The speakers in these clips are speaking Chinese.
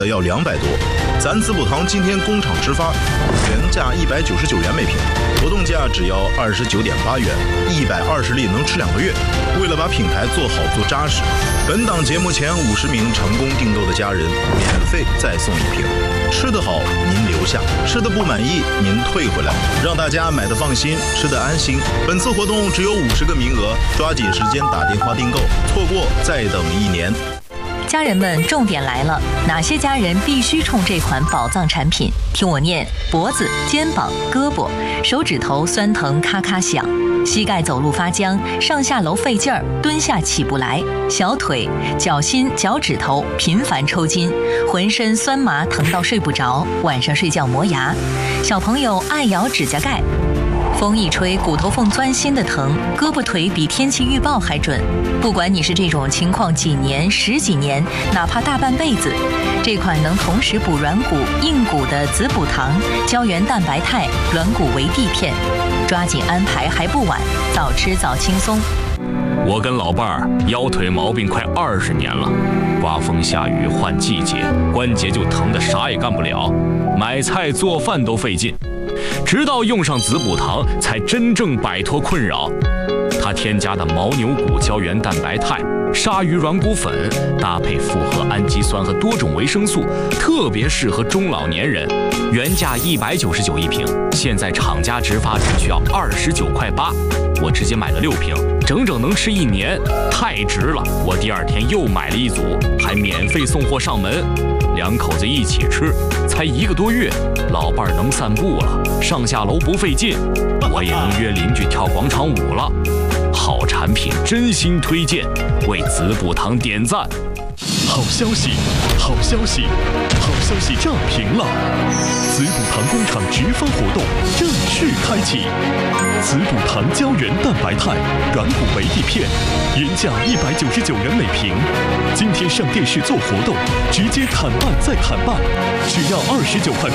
要200多。咱滋补堂今天工厂直发，原价199元每瓶，活动价只要29.8元，120粒能吃2个月。为了把品牌做好做扎实，本档节目前50名成功订购的家人免费再送1瓶。吃得好您留下，吃得不满意您退回来，让大家买得放心，吃得安心。本次活动只有50个名额，抓紧时间打电话订购，错过再等1年。 家人们，重点来了，哪些家人必须冲这款宝藏产品？听我念：脖子、肩膀、胳膊、手指头酸疼咔咔响，膝盖走路发僵，上下楼费劲儿，蹲下起不来，小腿、脚心、脚趾头频繁抽筋，浑身酸麻疼到睡不着，晚上睡觉磨牙，小朋友爱咬指甲盖。风一吹，骨头缝钻心的疼，胳膊腿比天气预报还准。不管你是这种情况几年、10几年，哪怕大半辈子，这款能同时补软骨、硬骨的滋补堂胶原蛋白肽软骨维 D 片，抓紧安排还不晚，早吃早轻松。 我跟老伴儿腰腿毛病快20年了，刮风下雨换季节，关节就疼得啥也干不了，买菜做饭都费劲。直到用上滋补堂，才真正摆脱困扰。它添加的牦牛骨胶原蛋白肽、鲨鱼软骨粉，搭配复合氨基酸和多种维生素，特别适合中老年人。原价199一瓶，现在厂家直发只需要29.8块，我直接买了6瓶，整整能吃1年，太值了！我第2天又买了1组，还免费送货上门。2口子一起吃，才1个多月，老伴儿能散步了，上下楼不费劲，我也能约邻居跳广场舞了。好产品真心推荐，为滋补堂点赞。 好消息，好消息，好消息涨停了！滋补堂工厂直发活动正式开启，滋补堂胶原蛋白肽软骨维 D 片，原价199元每瓶，今天上电视做活动，直接砍半再砍半，只要29.8块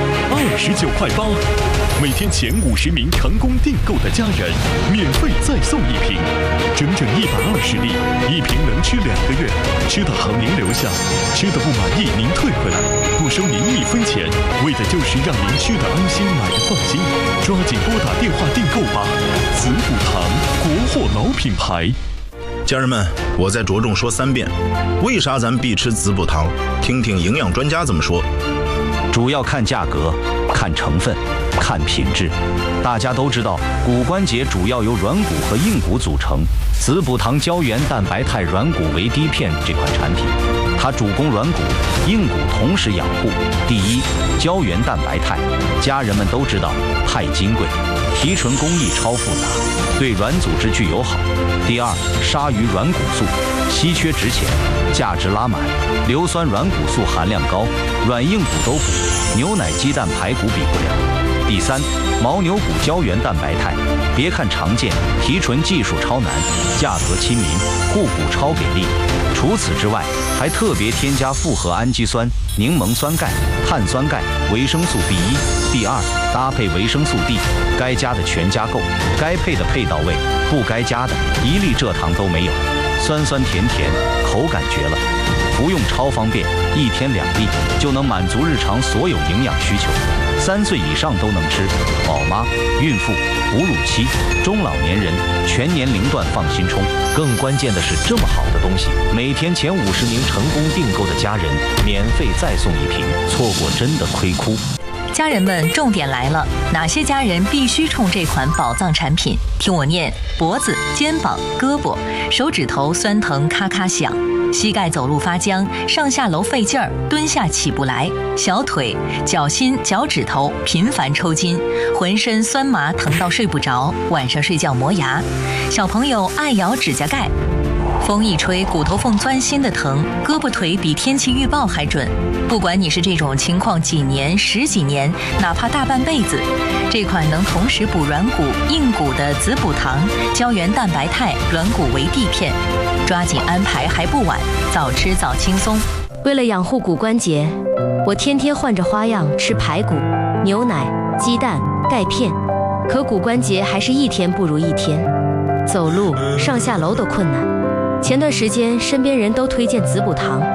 ，29.8块，每天前50名成功订购的家人免费再送1瓶，整整120粒，1瓶能吃2个月，吃得好您留下，吃得不满意您退回来，不收您1分钱，为的就是让您吃得安心，买得放心。抓紧拨打电话订购吧！滋补堂，国货老品牌。 家人们，我再着重说3遍，为啥咱必吃滋补堂？听听营养专家怎么说。 主要看价格，看成分，看品质。大家都知道，骨关节主要由软骨和硬骨组成。滋补堂胶原蛋白肽软骨维 D 片这款产品，它主攻软骨、硬骨同时养护。第一，胶原蛋白肽，家人们都知道，肽金贵，提纯工艺超复杂，对软组织具友好。第二，鲨鱼软骨素，稀缺值钱，价值拉满，硫酸软骨素含量高，软硬骨都补，牛奶、鸡蛋、排骨比不了。第三，牦牛骨胶原蛋白肽，别看常见，提纯技术超难，价格亲民，护骨超给力。除此之外，还特别添加复合氨基酸、柠檬酸钙、碳酸钙、维生素 B1、B2，搭配维生素 D， 该加的全加够，该配的配到位，不该加的1粒蔗糖都没有，酸酸甜甜，口感绝了。服用超方便，1天2粒就能满足日常所有营养需求。3岁以上都能吃，宝妈、孕妇、哺乳期、中老年人全年龄段放心冲。更关键的是，这么好的东西，每天前50名成功订购的家人免费再送1瓶，错过真的亏哭。 家人们，重点来了，哪些家人必须冲这款宝藏产品？听我念：脖子、肩膀、胳膊、手指头酸疼咔咔响，膝盖走路发僵，上下楼费劲儿，蹲下起不来，小腿、脚心、脚趾头频繁抽筋，浑身酸麻疼到睡不着，晚上睡觉磨牙，小朋友爱咬指甲盖。风一吹，骨头缝钻心的疼，胳膊腿比天气预报还准。不管你是这种情况几年、10几年，哪怕大半辈子，这款能同时补软骨、硬骨的滋补堂胶原蛋白肽软骨维 D 片，抓紧安排还不晚，早吃早轻松。 为了养护骨关节，我天天换着花样吃排骨、牛奶、鸡蛋、钙片，可骨关节还是1天不如1天，走路、上下楼都困难。前段时间身边人都推荐滋补堂，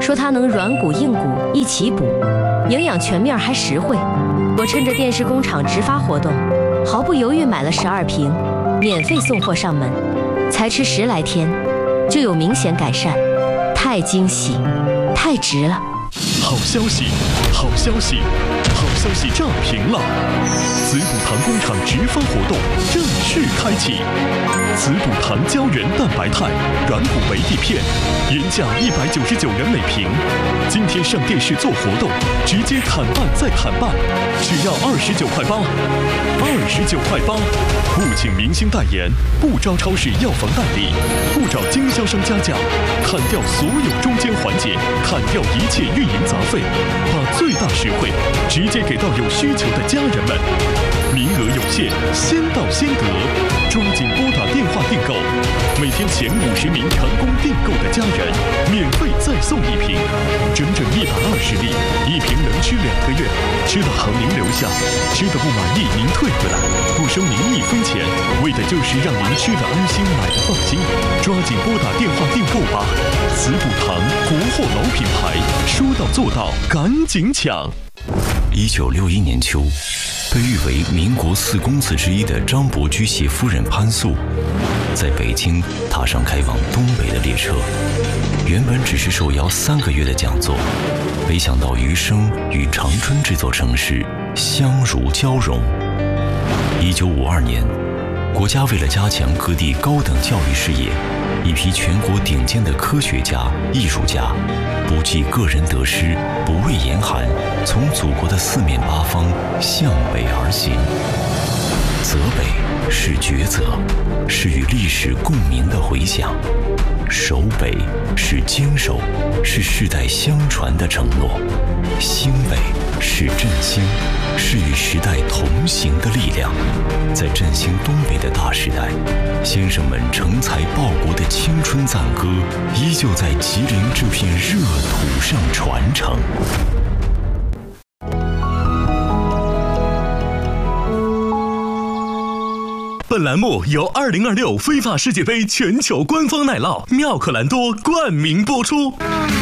说它能软骨硬骨一起补，营养全面还实惠。我趁着电视工厂直发活动，毫不犹豫买了12瓶，免费送货上门，才吃10来天，就有明显改善，太惊喜，太值了！ 好消息，好消息，好消息炸屏了！滋补堂工厂直发活动正式开启，滋补堂胶原蛋白肽软骨维 D 片，原价199元每瓶，今天上电视做活动，直接砍半再砍半，只要29块8，29块8，不请明星代言，不招超市药房代理，不找经销商加价，砍掉所有中间环节，砍掉一切运营杂费，把最大实惠直接给到有需求的家人们。名额有限，先到先得，抓紧拨打电话订购。每天前50名成功订购的家人，免费再送1瓶，整整120粒，1瓶能吃2个月。吃的好您留下，吃的不满意您退回来，不收您1分钱，为的就是让您吃的安心，买的放心。抓紧拨打电话订购吧！滋补堂国货老品牌，说到做到，赶紧抢 ！1961年秋，被誉为民国4公子之一的张伯驹携夫人潘素，在北京踏上开往东北的列车。原本只是受邀3个月的讲座，没想到余生与长春这座城市相濡交融。1952年，国家为了加强各地高等教育事业，一批全国顶尖的科学家、艺术家，不计个人得失，不畏严寒，从祖国的4面8方向北而行。泽北是抉择，是与历史共鸣的回响；守北是坚守，是世代相传的承诺；兴北是振兴，是与时代同行的力量。在振兴东北的大时代，先生们成才报国的青春赞歌，依旧在吉林这片热土上传承。 本栏目由2026非法世界杯全球官方奶酪妙可蓝多冠名播出。